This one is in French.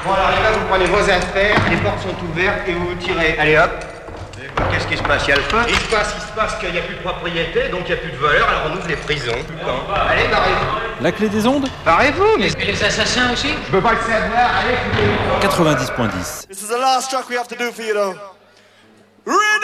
Bon alors les gars, vous prenez vos affaires, les portes sont ouvertes et vous vous tirez. Allez hop. Qu'est-ce qui se passe? Il y a le feu? Il se passe qu'il n'y a plus de propriété, donc il n'y a plus de valeur, alors on ouvre les prisons. Allez, barrez-vous. La clé des ondes? Barrez-vous, mais... Et les assassins aussi? Je peux pas le savoir, allez, foutez-vous. 90.10. This is the last track we have to do for you though. Ready?